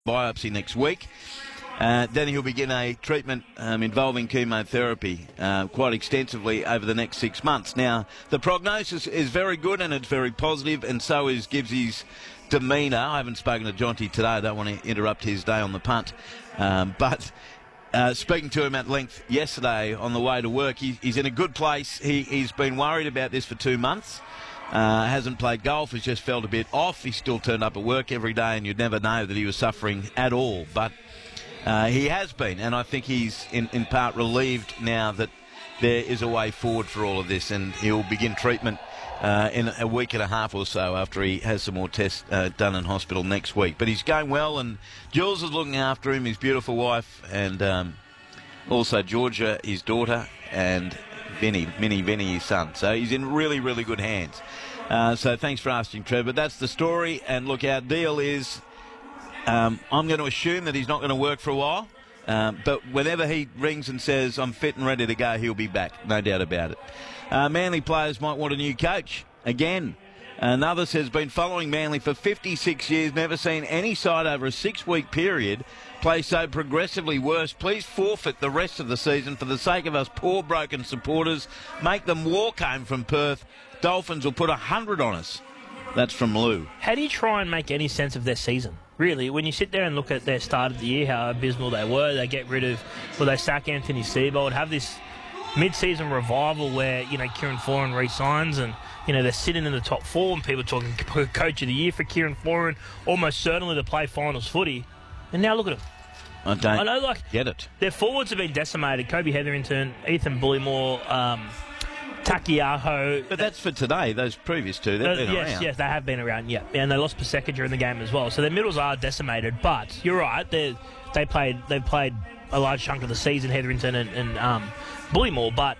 biopsy next week. Then he'll begin a treatment involving chemotherapy quite extensively over the next 6 months. Now, the prognosis is very good and it's very positive, and so is Gibbsy's demeanour. I haven't spoken to Jonty today. I don't want to interrupt his day on the punt. But speaking to him at length yesterday on the way to work, he's in a good place. He's been worried about this for 2 months. Hasn't played golf, has just felt a bit off. He still turned up at work every day, and you'd never know that he was suffering at all. But he has been, and I think he's in part relieved now that there is a way forward for all of this, and he'll begin treatment in a week and a half or so after he has some more tests done in hospital next week. But he's going well, and Jules is looking after him, his beautiful wife, and also Georgia, his daughter, and Vinny, his son. So he's in really, really good hands. So thanks for asking, Trevor. That's the story, and look, our deal is I'm going to assume that he's not going to work for a while, but whenever he rings and says, I'm fit and ready to go, he'll be back, no doubt about it. Manly players might want a new coach again. Another says, been following Manly for 56 years, never seen any side over a 6-week period play so progressively worse. Please forfeit the rest of the season for the sake of us poor, broken supporters. Make them walk home from Perth. Dolphins will put 100 on us. That's from Lou. How do you try and make any sense of their season? Really, when you sit there and look at their start of the year, how abysmal they were, they get rid of, well, they sack Anthony Seibold, have this mid-season revival where, Kieran Foran re-signs and, they're sitting in the top 4 and people talking coach of the year for Kieran Foran, almost certainly to play finals footy. And now look at them. I know, get it. Their forwards have been decimated. Kobe Hetherington, Ethan Bullymore, Takiaho. But that's for today, those previous two. They've been around. Yes, they have been around, yeah. And they lost Paseka during the game as well. So their middles are decimated. But you're right, they played a large chunk of the season, Hetherington and Bullymore. But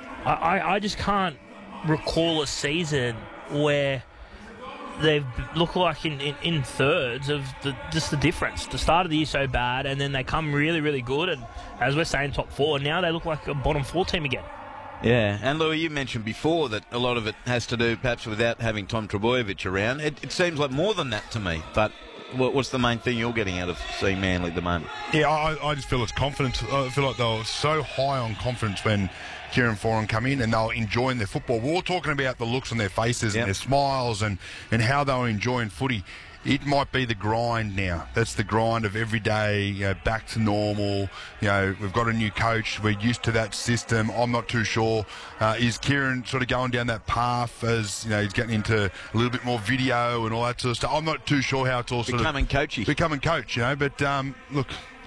I just can't recall a season where they've looked like in thirds of just the difference. The start of the year so bad, and then they come really, really good. And as we're saying, top 4. Now they look like a bottom 4 team again. Yeah, and Louis, you mentioned before that a lot of it has to do perhaps without having Tom Trbojevic around. It seems like more than that to me, but what's the main thing you're getting out of seeing Manly at the moment? Yeah, I just feel it's confidence. I feel like they were so high on confidence when Kieran Foran come in, and they were enjoying their football. We were talking about the looks on their faces and their smiles and how they were enjoying footy. It might be the grind now. That's the grind of every day, back to normal. We've got a new coach. We're used to that system. I'm not too sure. Is Kieran sort of going down that path as, he's getting into a little bit more video and all that sort of stuff? I'm not too sure how it's all becoming coachy. Becoming coach, But, look,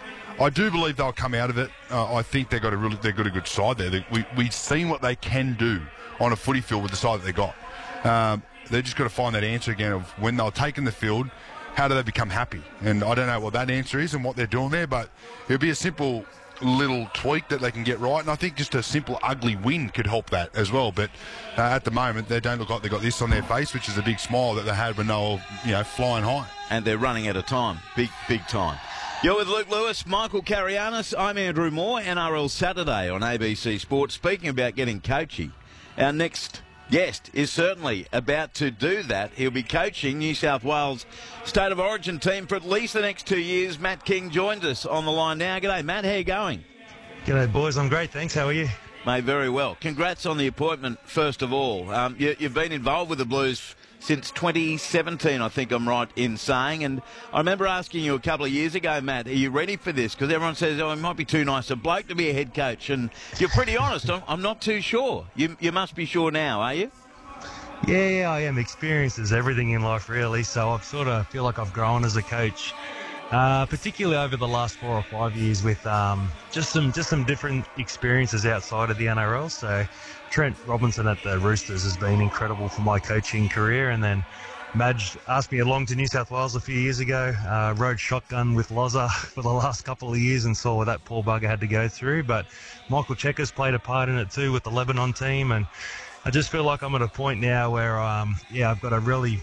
I do believe they'll come out of it. I think they've got a good side there. We've seen what they can do on a footy field with the side that they got. They've just got to find that answer again of when they're taking the field, how do they become happy? And I don't know what that answer is and what they're doing there, but it'll be a simple little tweak that they can get right. And I think just a simple ugly win could help that as well. But at the moment, they don't look like they've got this on their face, which is a big smile that they had when they were, flying high. And they're running out of time. Big time. You're with Luke Lewis, Michael Carianis. I'm Andrew Moore, NRL Saturday on ABC Sports. Speaking about getting coachy, our next guest is certainly about to do that. He'll be coaching New South Wales State of Origin team for at least the next 2 years. Matt King joins us on the line now. G'day, Matt. How you going? G'day, boys. I'm great, thanks. How are you? Mate, very well. Congrats on the appointment, first of all. You've been involved with the Blues since 2017, I think I'm right in saying. And I remember asking you a couple of years ago, Matt, are you ready for this? Because everyone says, it might be too nice a bloke to be a head coach. And you're pretty honest. I'm not too sure. You must be sure now, are you? Yeah, I am. Experience is everything in life, really. So I sort of feel like I've grown as a coach, particularly over the last 4 or 5 years with just some different experiences outside of the NRL. So Trent Robinson at the Roosters has been incredible for my coaching career. And then Madge asked me along to New South Wales a few years ago, rode shotgun with Loza for the last couple of years and saw what that poor bugger had to go through. But Michael Cheika's played a part in it too with the Lebanon team. And I just feel like I'm at a point now where, I've got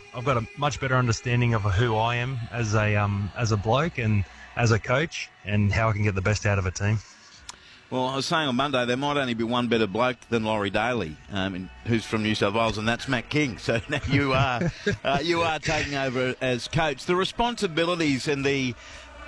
a much better understanding of who I am as a bloke and as a coach and how I can get the best out of a team. Well, I was saying on Monday there might only be one better bloke than Laurie Daly, who's from New South Wales, and that's Matt King. So now you are taking over as coach. The responsibilities and the